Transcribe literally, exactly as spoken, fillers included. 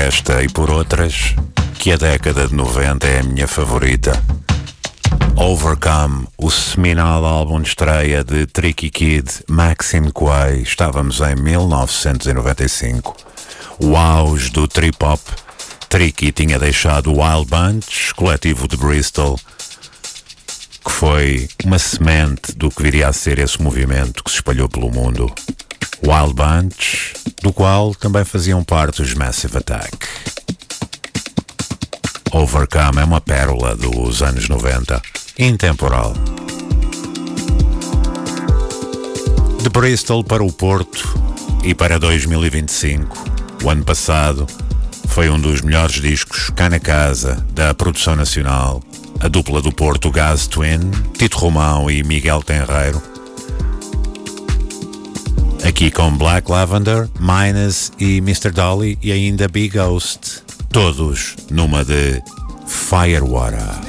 esta e por outras que a década de noventa é a minha favorita. Overcome, o seminal álbum de estreia de Tricky Kid, Maxine Quay. Estávamos em mil novecentos e noventa e cinco. O auge do trip-hop. Tricky tinha deixado o Wild Bunch, coletivo de Bristol, que foi uma semente do que viria a ser esse movimento que se espalhou pelo mundo. Wild Bunch, do qual também faziam parte os Massive Attack. Overcome é uma pérola dos anos noventa, intemporal. De Bristol para o Porto e para dois mil e vinte e cinco, o ano passado foi um dos melhores discos cá na casa da produção nacional. A dupla do Porto, Gaz Twin, Tito Romão e Miguel Tenreiro. Aqui com Black Lavender, Minus e mister Dolly e ainda Big Ghost. Todos numa de Firewater.